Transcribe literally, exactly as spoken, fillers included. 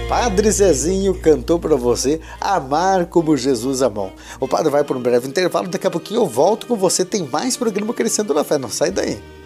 Padre Zezinho cantou para você Amar Como Jesus Amou. O padre vai por um breve intervalo, daqui a pouquinho eu volto com você, tem mais programa Crescendo na Fé, não sai daí.